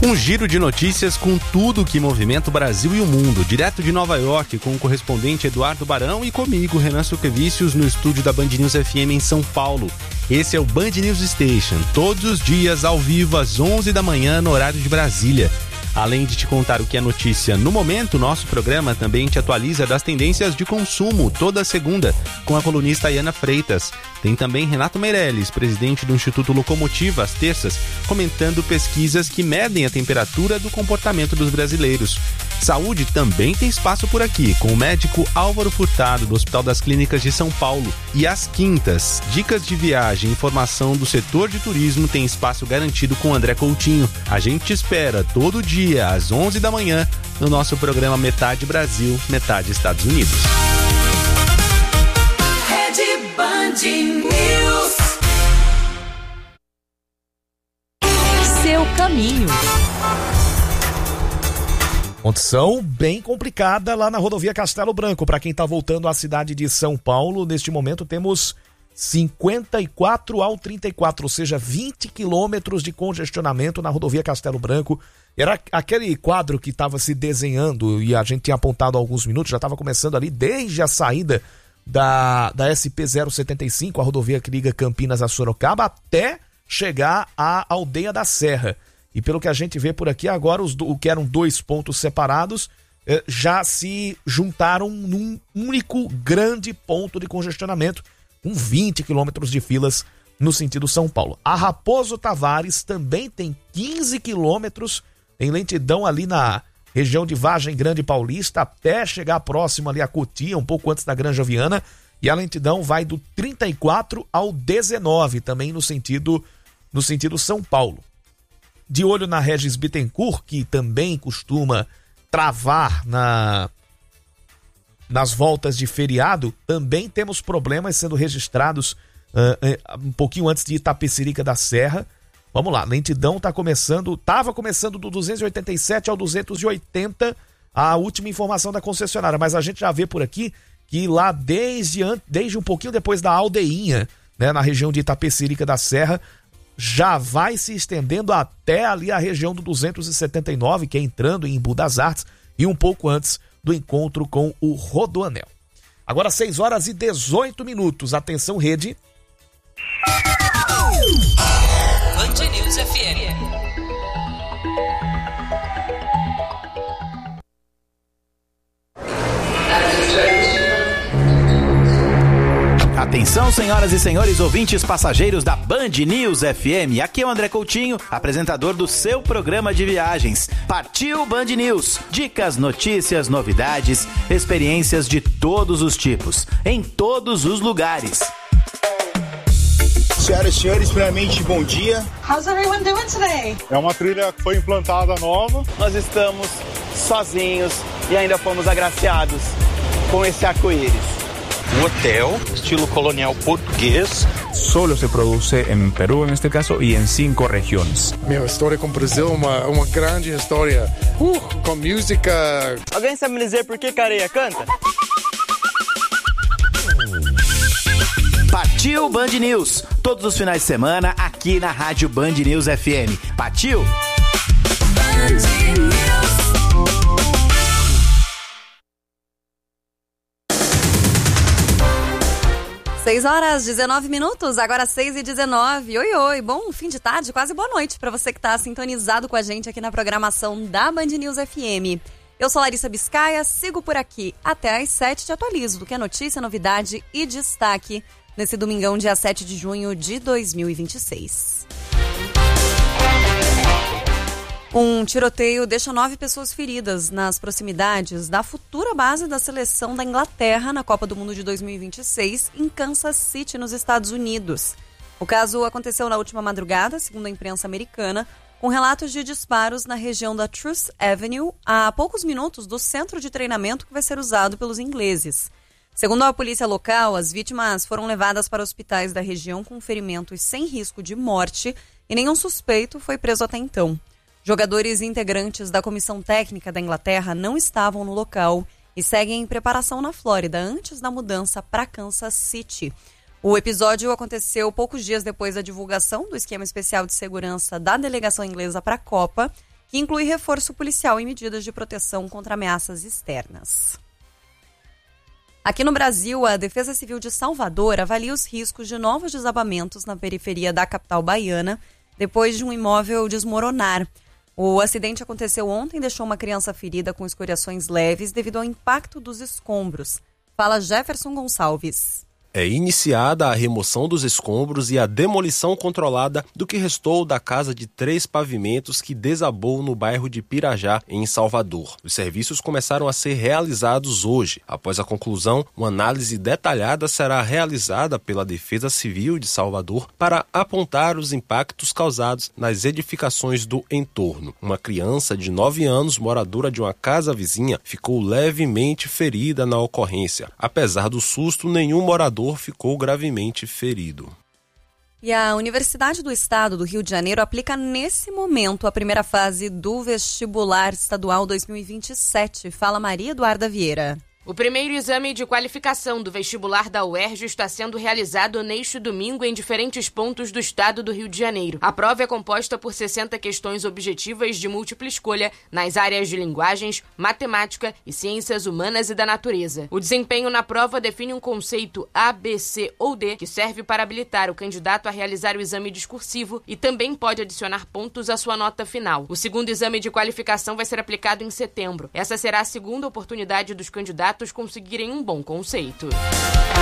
Um giro de notícias com tudo que movimenta o Brasil e o mundo. Direto de Nova York, com o correspondente Eduardo Barão e comigo, Renan Suquevicius, no estúdio da Band News FM em São Paulo. Esse é o Band News Station, todos os dias ao vivo às 11 da manhã no horário de Brasília. Além de te contar o que é notícia no momento, nosso programa também te atualiza das tendências de consumo toda segunda, com a colunista Ayana Freitas. Tem também Renato Meirelles, presidente do Instituto Locomotiva, às terças, comentando pesquisas que medem a temperatura do comportamento dos brasileiros. Saúde também tem espaço por aqui, com o médico Álvaro Furtado, do Hospital das Clínicas de São Paulo. E às quintas, dicas de viagem e informação do setor de turismo tem espaço garantido com André Coutinho. A gente te espera todo dia, às 11 da manhã, no nosso programa Metade Brasil, Metade Estados Unidos. Rede Band News. Seu caminho. Condição bem complicada lá na rodovia Castelo Branco. Para quem está voltando à cidade de São Paulo, neste momento temos 54 ao 34, ou seja, 20 quilômetros de congestionamento na rodovia Castelo Branco. Era aquele quadro que estava se desenhando e a gente tinha apontado há alguns minutos, já estava começando ali desde a saída da SP-075, a rodovia que liga Campinas a Sorocaba, até chegar à Aldeia da Serra. E pelo que a gente vê por aqui agora, o que eram dois pontos separados, já se juntaram num único grande ponto de congestionamento, com 20 quilômetros de filas no sentido São Paulo. A Raposo Tavares também tem 15 quilômetros, tem lentidão ali na região de Vargem Grande Paulista, até chegar próximo ali a Cotia, um pouco antes da Granja Viana, e a lentidão vai do 34 ao 19, também no sentido São Paulo. De olho na Regis Bittencourt, que também costuma travar nas voltas de feriado, também temos problemas sendo registrados um pouquinho antes de Itapecerica da Serra. Vamos lá, lentidão estava começando do 287 ao 280, a última informação da concessionária, mas a gente já vê por aqui que lá desde um pouquinho depois da Aldeinha, né, na região de Itapecerica da Serra, já vai se estendendo até ali a região do 279, que é entrando em Embu das Artes, e um pouco antes do encontro com o Rodoanel. Agora 6 horas e 18 minutos. Atenção, rede. Band News FM. Atenção, senhoras e senhores ouvintes passageiros da Band News FM. Aqui é o André Coutinho, apresentador do seu programa de viagens. Partiu Band News. Dicas, notícias, novidades, experiências de todos os tipos, em todos os lugares. Senhoras e senhores, primeiramente, bom dia. How's everyone doing today? É uma trilha que foi implantada nova. Nós estamos sozinhos e ainda fomos agraciados com esse arco-íris. Um hotel, estilo colonial português. Solo se produce en Perú, en este caso, y en 5 regiones. Meu, a história com o Brasil é uma grande história. Com música. Alguém sabe me dizer por que Careia canta? Partiu Band News. Todos os finais de semana aqui na Rádio Band News FM. Partiu? Band News. 6 horas, 19 minutos, agora 6h19. Oi, bom fim de tarde, quase boa noite para você que está sintonizado com a gente aqui na programação da Band News FM. Eu sou Larissa Biscaia, sigo por aqui até às 7, te atualizo do que é notícia, novidade e destaque nesse domingão, dia 7 de junho de 2026. Um tiroteio deixa 9 pessoas feridas nas proximidades da futura base da seleção da Inglaterra na Copa do Mundo de 2026 em Kansas City, nos Estados Unidos. O caso aconteceu na última madrugada, segundo a imprensa americana, com relatos de disparos na região da Truth Avenue, a poucos minutos do centro de treinamento que vai ser usado pelos ingleses. Segundo a polícia local, as vítimas foram levadas para hospitais da região com ferimentos sem risco de morte e nenhum suspeito foi preso até então. Jogadores e integrantes da comissão técnica da Inglaterra não estavam no local e seguem em preparação na Flórida antes da mudança para Kansas City. O episódio aconteceu poucos dias depois da divulgação do esquema especial de segurança da delegação inglesa para a Copa, que inclui reforço policial e medidas de proteção contra ameaças externas. Aqui no Brasil, a Defesa Civil de Salvador avalia os riscos de novos desabamentos na periferia da capital baiana, depois de um imóvel desmoronar. O acidente aconteceu ontem e deixou uma criança ferida com escoriações leves devido ao impacto dos escombros. Fala Jefferson Gonçalves. É iniciada a remoção dos escombros e a demolição controlada do que restou da casa de 3 pavimentos que desabou no bairro de Pirajá, em Salvador. Os serviços começaram a ser realizados hoje. Após a conclusão, uma análise detalhada será realizada pela Defesa Civil de Salvador para apontar os impactos causados nas edificações do entorno. Uma criança de 9 anos, moradora de uma casa vizinha, ficou levemente ferida na ocorrência. Apesar do susto, nenhum morador ficou gravemente ferido. E a Universidade do Estado do Rio de Janeiro aplica nesse momento a primeira fase do Vestibular Estadual 2027. Fala Maria Eduarda Vieira. O primeiro exame de qualificação do vestibular da UERJ está sendo realizado neste domingo em diferentes pontos do estado do Rio de Janeiro. A prova é composta por 60 questões objetivas de múltipla escolha nas áreas de linguagens, matemática e ciências humanas e da natureza. O desempenho na prova define um conceito A, B, C ou D que serve para habilitar o candidato a realizar o exame discursivo e também pode adicionar pontos à sua nota final. O segundo exame de qualificação vai ser aplicado em setembro. Essa será a segunda oportunidade dos candidatos conseguirem um bom conceito.